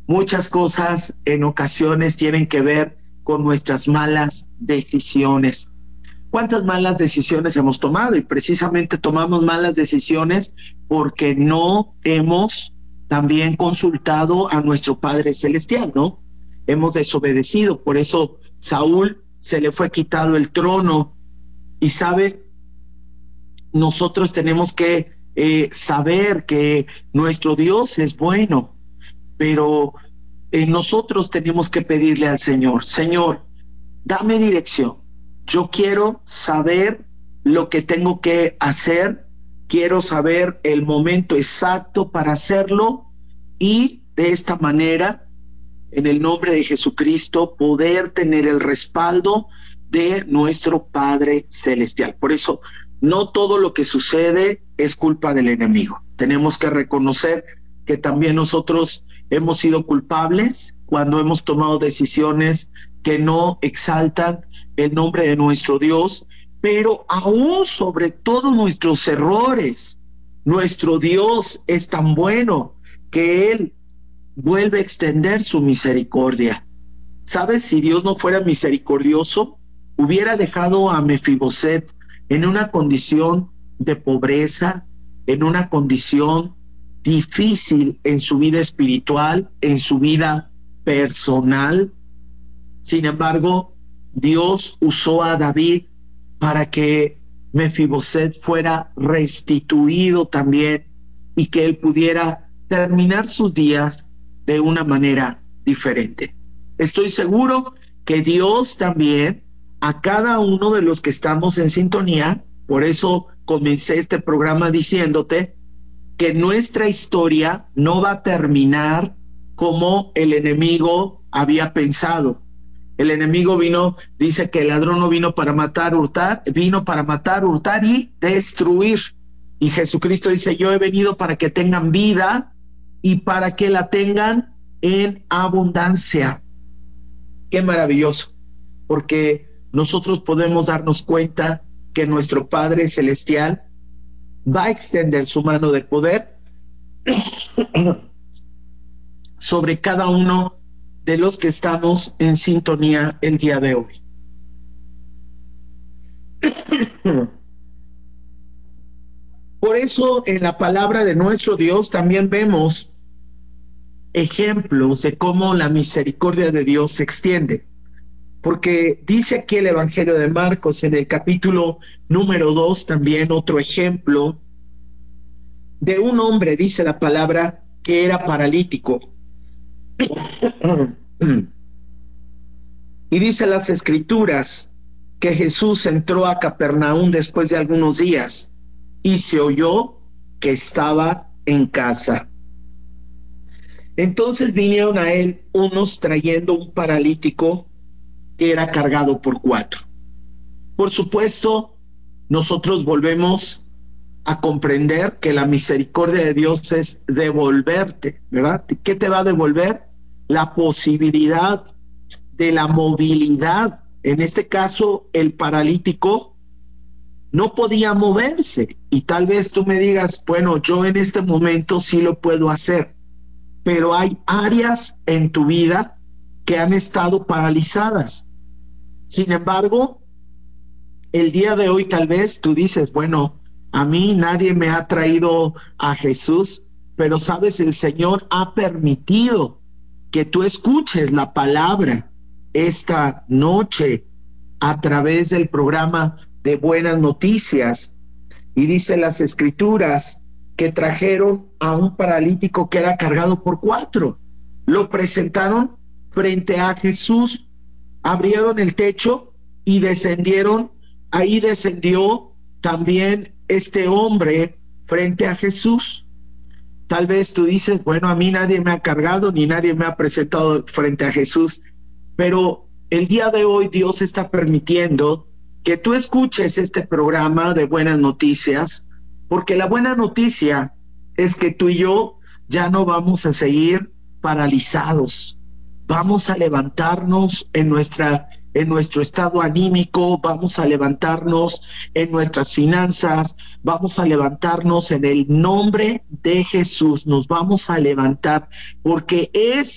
Muchas cosas en ocasiones tienen que ver con nuestras malas decisiones. ¿Cuántas malas decisiones hemos tomado? Y precisamente tomamos malas decisiones porque no hemos también consultado a nuestro Padre Celestial, ¿no? Hemos desobedecido. Por eso Saúl se le fue quitado el trono. Y sabe, nosotros tenemos que saber que nuestro Dios es bueno, pero nosotros tenemos que pedirle al Señor, Señor, dame dirección. Yo quiero saber lo que tengo que hacer, quiero saber el momento exacto para hacerlo y de esta manera, en el nombre de Jesucristo, poder tener el respaldo de nuestro Padre Celestial. Por eso, no todo lo que sucede es culpa del enemigo. Tenemos que reconocer que también nosotros hemos sido culpables cuando hemos tomado decisiones que no exaltan el nombre de nuestro Dios, pero aún sobre todo nuestros errores, nuestro Dios es tan bueno que Él vuelve a extender su misericordia. ¿Sabes? Si Dios no fuera misericordioso, hubiera dejado a Mefiboset en una condición de pobreza, en una condición difícil en su vida espiritual, en su vida personal. Sin embargo, Dios usó a David para que Mefiboset fuera restituido también y que él pudiera terminar sus días de una manera diferente. Estoy seguro que Dios también a cada uno de los que estamos en sintonía, por eso comencé este programa diciéndote que nuestra historia no va a terminar como el enemigo había pensado. El enemigo vino, dice que el ladrón no vino para matar, hurtar, vino para matar, hurtar y destruir. Y Jesucristo dice, yo he venido para que tengan vida y para que la tengan en abundancia. Qué maravilloso, porque nosotros podemos darnos cuenta que nuestro Padre Celestial va a extender su mano de poder sobre cada uno de los que estamos en sintonía el día de hoy. Por eso en la palabra de nuestro Dios también vemos ejemplos de cómo la misericordia de Dios se extiende. Porque dice aquí el Evangelio de Marcos en el capítulo número 2 también otro ejemplo de un hombre, dice la palabra, que era paralítico. Y dice las Escrituras que Jesús entró a Capernaum después de algunos días y se oyó que estaba en casa. Entonces vinieron a él unos trayendo un paralítico que era cargado por 4. Por supuesto, nosotros volvemos a comprender que la misericordia de Dios es devolverte, ¿verdad? ¿Qué te va a devolver? La posibilidad de la movilidad. En este caso, el paralítico no podía moverse y tal vez tú me digas, bueno, yo en este momento sí lo puedo hacer, pero hay áreas en tu vida que han estado paralizadas. Sin embargo, el día de hoy tal vez tú dices, bueno, a mí nadie me ha traído a Jesús, pero sabes, el Señor ha permitido que tú escuches la palabra esta noche a través del programa de Buenas Noticias. Y dice las Escrituras que trajeron a un paralítico que era cargado por 4. Lo presentaron frente a Jesús, abrieron el techo y descendieron. Ahí descendió también este hombre frente a Jesús. Tal vez tú dices, bueno, a mí nadie me ha cargado ni nadie me ha presentado frente a Jesús, pero el día de hoy Dios está permitiendo que tú escuches este programa de Buenas Noticias, porque la buena noticia es que tú y yo ya no vamos a seguir paralizados. Vamos a levantarnos en nuestro estado anímico, vamos a levantarnos en nuestras finanzas, vamos a levantarnos en el nombre de Jesús, nos vamos a levantar porque es